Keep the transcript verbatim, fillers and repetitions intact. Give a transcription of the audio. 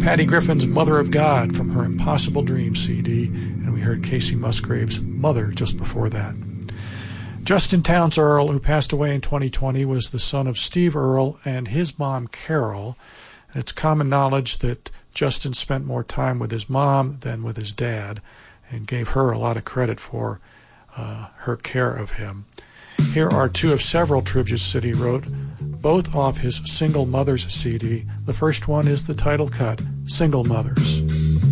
Patty Griffin's Mother of God from her Impossible Dreams C D, and we heard Casey Musgrave's Mother just before that. Justin Townes Earle, who passed away in twenty twenty, was the son of Steve Earle and his mom, Carol. And it's common knowledge that Justin spent more time with his mom than with his dad, and gave her a lot of credit for uh, her care of him. Here are two of several tributes that he wrote, both off his Single Mothers C D. The first one is the title cut, Single Mothers.